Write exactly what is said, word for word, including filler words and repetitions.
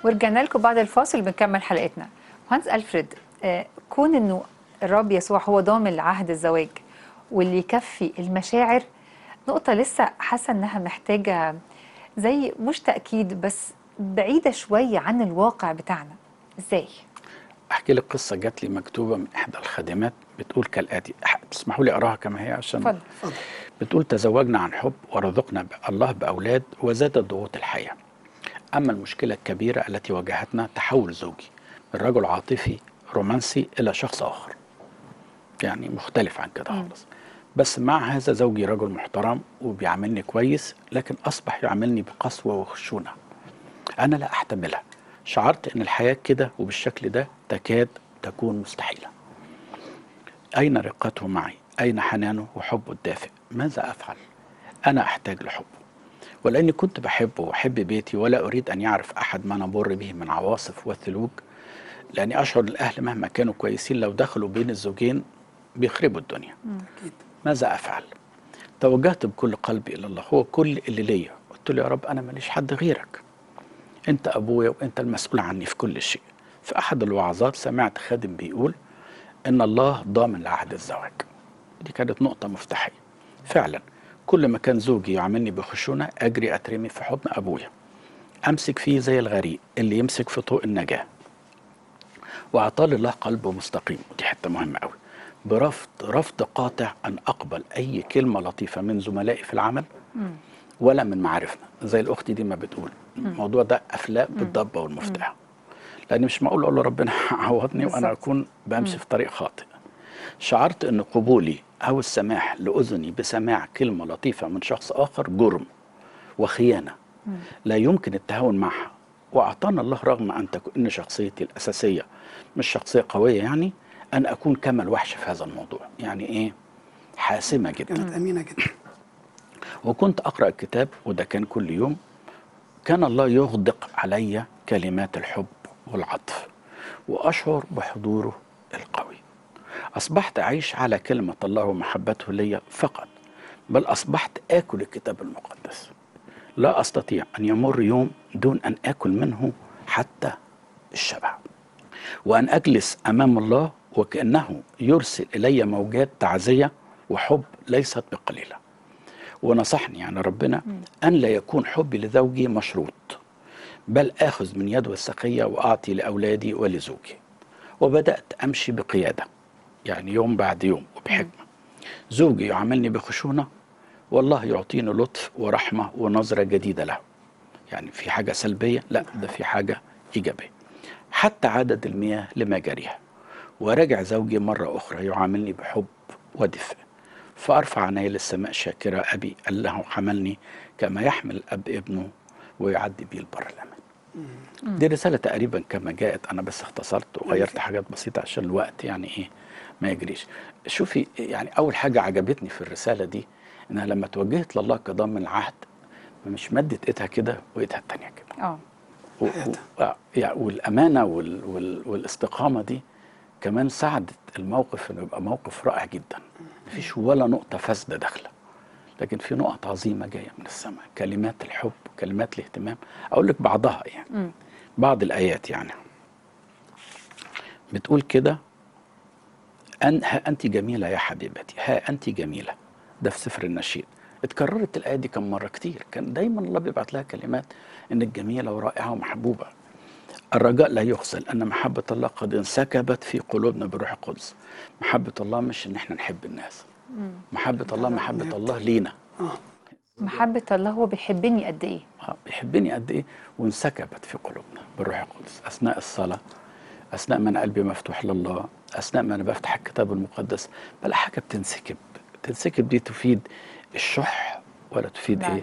ورجعنا لكم بعد الفاصل بنكمل حلقتنا. مهندس ألفريد، آه كون انه الرب يسوع هو ضامن لعهد الزواج واللي يكفي المشاعر، نقطة لسه حاسة انها محتاجة زي مش تأكيد بس بعيدة شوية عن الواقع بتاعنا. ازاي؟ احكي لك قصة جات لي مكتوبة من احدى الخادمات بتقول كالآتي، تسمحوا لي اقراها كما هي عشان اتفضل. بتقول: تزوجنا عن حب ورزقنا الله بأولاد وزادت ضغوط الحياة. أما المشكلة الكبيرة التي واجهتنا تحول زوجي من رجل عاطفي رومانسي إلى شخص آخر، يعني مختلف عن كده خالص. بس مع هذا زوجي رجل محترم وبيعاملني كويس، لكن أصبح يعاملني بقسوة وخشونة أنا لا أحتملها. شعرت أن الحياة كده وبالشكل ده تكاد تكون مستحيلة. أين رقته معي؟ أين حنانه وحبه الدافئ؟ ماذا أفعل؟ أنا أحتاج لحبه، ولأني كنت بحبه وأحب بيتي ولا أريد أن يعرف أحد ما نمر به من عواصف والثلوج، لأني أشعر الأهل مهما كانوا كويسين لو دخلوا بين الزوجين بيخربوا الدنيا. ماذا أفعل؟ توجهت بكل قلبي إلى الله، هو كل اللي ليا. قلت له: يا رب أنا ماليش حد غيرك، أنت أبويا وأنت المسؤول عني في كل شيء. في أحد الوعظات سمعت خادم بيقول إن الله ضامن لعهد الزواج. دي كانت نقطة مفتاحية. فعلا كل ما كان زوجي يعاملني بخشونة أجري أترمي في حضن أبويا، أمسك فيه زي الغريق اللي يمسك في طوق النجاة. وأعطاني الله قلبه مستقيم، ودي حتة مهمة قوي، برفض رفض قاطع أن أقبل أي كلمة لطيفة من زملائي في العمل ولا من معارفنا. زي الأخت دي ما بتقول، الموضوع ده أفلاق بالضبة والمفتاح، لأني مش معقول أقول له ربنا عوضني وأنا أكون بمشي في طريق خاطئ. شعرت أن قبولي أو السماح لأذني بسماع كلمة لطيفة من شخص آخر جرم وخيانة لا يمكن التهاون معها. وأعطانا الله رغم أن تكون شخصيتي الأساسية مش شخصية قوية، يعني أن أكون كما الوحش في هذا الموضوع. يعني إيه؟ حاسمة جدا، كانت أمينة جدا. وكنت أقرأ الكتاب، وده كان كل يوم. كان الله يغدق علي كلمات الحب والعطف وأشعر بحضوره القوي. أصبحت أعيش على كلمة الله ومحبته لي فقط، بل أصبحت آكل الكتاب المقدس. لا أستطيع أن يمر يوم دون أن آكل منه حتى الشبع، وأن أجلس أمام الله وكأنه يرسل إلي موجات تعزية وحب ليست بقليلة. ونصحني يعني ربنا أن لا يكون حبي لزوجي مشروط، بل آخذ من يده السخية وأعطي لأولادي ولزوجي. وبدأت أمشي بقيادة، يعني يوم بعد يوم وبحكمة. زوجي يعاملني بخشونة، والله يعطيني لطف ورحمة ونظرة جديدة له. يعني في حاجة سلبية؟ لا، ده في حاجة إيجابية. حتى عدد المياه لمجاريها. ورجع زوجي مرة أخرى يعاملني بحب ودفء، فأرفع عيني للسماء شاكرة أبي أنه حملني كما يحمل الأب ابنه ويعدي بي البر الأمان. دي رسالة تقريبا كما جاءت، أنا بس اختصرت وغيرت حاجات بسيطة عشان الوقت يعني إيه ما يجريش. شوفي، يعني أول حاجة عجبتني في الرسالة دي إنها لما توجهت لله كضامن العهد مش مدت إيدها كده وإيدها التانية كده. اه و- و- يعني والأمانة وال وال والاستقامة دي كمان ساعدت الموقف إنه يبقى موقف رائع جدا. مفيش ولا نقطة فاسدة داخلة، لكن في نقط عظيمة جاية من السماء، كلمات الحب، كلمات الاهتمام. أقول لك بعضها، يعني م. بعض الآيات يعني بتقول كده: أن ها أنت جميلة يا حبيبتي، ها أنت جميلة. ده في سفر النشيد. اتكررت الآية دي كم مرة كتير. كان دايما الله بيبعت لها كلمات إنك جميلة ورائعة ومحبوبة. الرجاء لا يغسل أن محبة الله قد انسكبت في قلوبنا بروح القدس. محبة الله مش إن احنا نحب الناس، محبة الله محبة الله لينا. محبة الله هو بيحبني قد إيه؟ آه، بيحبني قد إيه، وانسكبت في قلوبنا بالروح القدس أثناء الصلاة، أثناء ما أنا قلبي مفتوح لله، أثناء ما أنا بفتح الكتاب المقدس. بلا حاجة بتنسكب. تنسكب دي تفيد الشح ولا تفيد لا. إيه؟